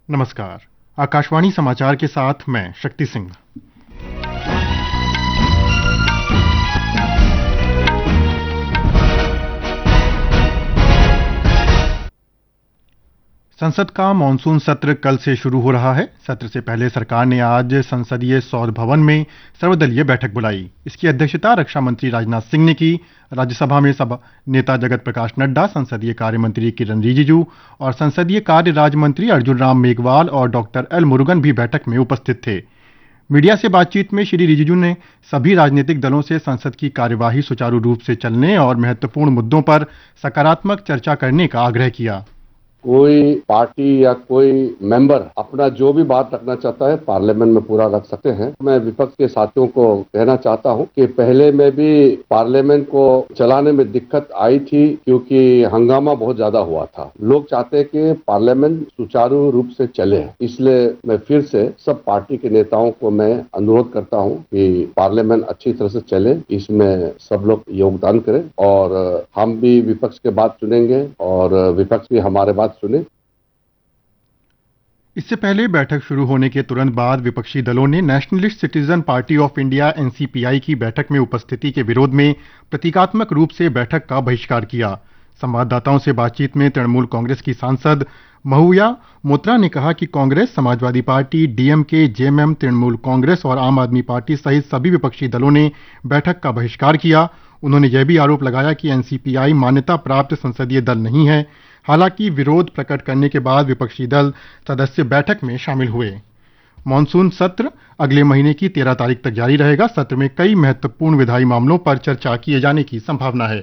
नमस्कार। आकाशवाणी समाचार के साथ मैं शक्ति सिंह। संसद का मानसून सत्र कल से शुरू हो रहा है। सत्र से पहले सरकार ने आज संसदीय सौध भवन में सर्वदलीय बैठक बुलाई। इसकी अध्यक्षता रक्षा मंत्री राजनाथ सिंह ने की। राज्यसभा में सभा नेता जगत प्रकाश नड्डा, संसदीय कार्य मंत्री किरण रिजिजू और संसदीय कार्य राज्य मंत्री अर्जुन राम मेघवाल और डॉक्टर एल मुरुगन भी बैठक में उपस्थित थे। मीडिया से बातचीत में श्री रिजिजू ने सभी राजनीतिक दलों से संसद की कार्यवाही सुचारू रूप से चलने और महत्वपूर्ण मुद्दों पर सकारात्मक चर्चा करने का आग्रह किया। कोई पार्टी या कोई मेंबर अपना जो भी बात रखना चाहता है पार्लियामेंट में पूरा रख सकते हैं। मैं विपक्ष के साथियों को कहना चाहता हूं कि पहले में भी पार्लियामेंट को चलाने में दिक्कत आई थी क्योंकि हंगामा बहुत ज्यादा हुआ था। लोग चाहते हैं कि पार्लियामेंट सुचारू रूप से चले, इसलिए मैं फिर से सब पार्टी के नेताओं को मैं अनुरोध करता हूं कि पार्लियामेंट अच्छी तरह से चले, इसमें सब लोग योगदान करें और हम भी विपक्ष के बात सुनेंगे और विपक्ष भी हमारे बात सुने। इससे पहले बैठक शुरू होने के तुरंत बाद विपक्षी दलों ने nationalist citizen party of India NCPI की बैठक में उपस्थिति के विरोध में प्रतीकात्मक रूप से बैठक का बहिष्कार किया। संवाददाताओं से बातचीत में तृणमूल कांग्रेस की सांसद महुआ मोत्रा ने कहा कि Congress, Samajwadi party, DMK, JMM, Trinamool Congress और आम आदमी पार्टी सहित सभी विपक्षी दलों ने बैठक का बहिष्कार किया। उन्होंने यह भी आरोप लगाया कि एनसीपीआई मान्यता प्राप्त संसदीय दल नहीं है। हालांकि विरोध प्रकट करने के बाद विपक्षी दल सदस्य बैठक में शामिल हुए। मानसून सत्र अगले महीने की 13 तारीख तक जारी रहेगा। सत्र में कई महत्वपूर्ण विधायी मामलों पर चर्चा किए जाने की संभावना है।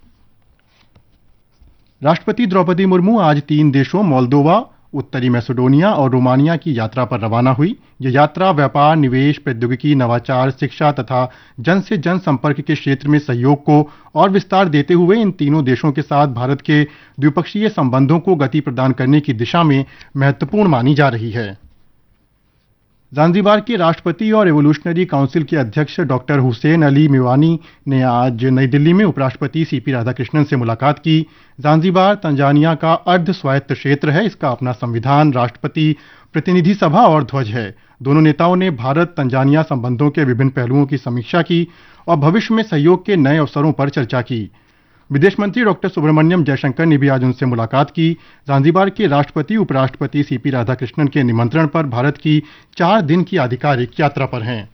राष्ट्रपति द्रौपदी मुर्मू आज 3 देशों मोल्दोवा, उत्तरी मैसेडोनिया और रोमानिया की यात्रा पर रवाना हुई। यह यात्रा व्यापार, निवेश, प्रौद्योगिकी, नवाचार, शिक्षा तथा जन से जन संपर्क के क्षेत्र में सहयोग को और विस्तार देते हुए इन तीनों देशों के साथ भारत के द्विपक्षीय संबंधों को गति प्रदान करने की दिशा में महत्वपूर्ण मानी जा रही है। ज़ांज़ीबार के राष्ट्रपति और एवोल्यूशनरी काउंसिल के अध्यक्ष डॉक्टर हुसैन अली मिवानी ने आज नई दिल्ली में उपराष्ट्रपति सीपी राधाकृष्णन से मुलाकात की। ज़ांज़ीबार तंजानिया का अर्ध स्वायत्त क्षेत्र है। इसका अपना संविधान, राष्ट्रपति प्रतिनिधि सभा और ध्वज है। दोनों नेताओं ने भारत तंजानिया संबंधों के विभिन्न पहलुओं की समीक्षा की और भविष्य में सहयोग के नए अवसरों पर चर्चा की। विदेश मंत्री डॉक्टर सुब्रमण्यम जयशंकर ने भी आज उनसे मुलाकात की। ज़ांज़ीबार के राष्ट्रपति उपराष्ट्रपति सीपी राधाकृष्णन के निमंत्रण पर भारत की 4 दिन की आधिकारिक यात्रा पर हैं।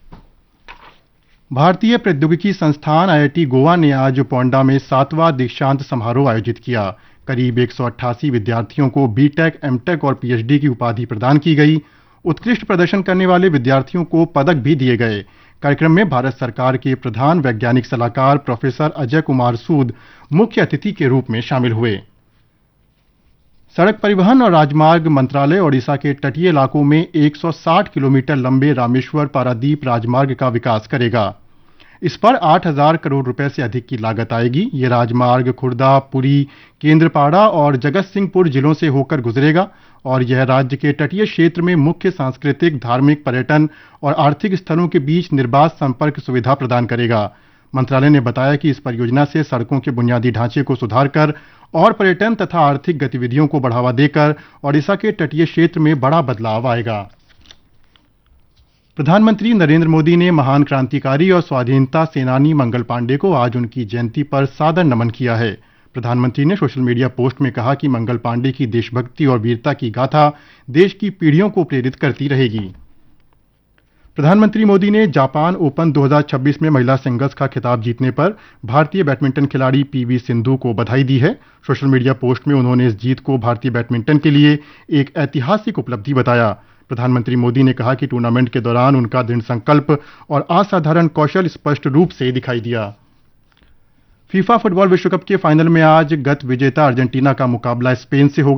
भारतीय प्रौद्योगिकी संस्थान आईआईटी गोवा ने आज पोंडा में 7वां दीक्षांत समारोह आयोजित किया। करीब 188 विद्यार्थियों को बीटेक, एमटेक और पीएचडी की उपाधि प्रदान की गई। उत्कृष्ट प्रदर्शन करने वाले विद्यार्थियों को पदक भी दिए गए। कार्यक्रम में भारत सरकार के प्रधान वैज्ञानिक सलाहकार प्रोफेसर अजय कुमार सूद मुख्य अतिथि के रूप में शामिल हुए। सड़क परिवहन और राजमार्ग मंत्रालय ओडिशा के तटीय इलाकों में 160 किलोमीटर लंबे रामेश्वर पारादीप राजमार्ग का विकास करेगा। इस पर 8,000 करोड़ रुपए से अधिक की लागत आएगी। ये राजमार्ग खुर्दा, पुरी, केंद्रपाड़ा और जगत सिंहपुर जिलों से होकर गुजरेगा और यह राज्य के तटीय क्षेत्र में मुख्य सांस्कृतिक, धार्मिक, पर्यटन और आर्थिक स्थलों के बीच निर्बाध संपर्क सुविधा प्रदान करेगा। मंत्रालय ने बताया कि इस परियोजना से सड़कों के बुनियादी ढांचे को सुधारकर और पर्यटन तथा आर्थिक गतिविधियों को बढ़ावा देकर ओडिशा के तटीय क्षेत्र में बड़ा बदलाव आएगा। प्रधानमंत्री नरेंद्र मोदी ने महान क्रांतिकारी और स्वाधीनता सेनानी मंगल पांडे को आज उनकी जयंती पर सादर नमन किया है। प्रधानमंत्री ने सोशल मीडिया पोस्ट में कहा कि मंगल पांडे की देशभक्ति और वीरता की गाथा देश की पीढ़ियों को प्रेरित करती रहेगी। प्रधानमंत्री मोदी ने जापान ओपन 2026 में महिला सिंगल्स का खिताब जीतने पर भारतीय बैडमिंटन खिलाड़ी पीवी सिंधु को बधाई दी है। सोशल मीडिया पोस्ट में उन्होंने इस जीत को भारतीय बैडमिंटन के लिए एक ऐतिहासिक उपलब्धि बताया। प्रधानमंत्री मोदी ने कहा कि टूर्नामेंट के दौरान उनका दृढ़ संकल्प और असाधारण कौशल स्पष्ट रूप से दिखाई दिया। फीफा फुटबॉल विश्व कप के फाइनल में आज गत विजेता अर्जेंटीना का मुकाबला स्पेन से होगा।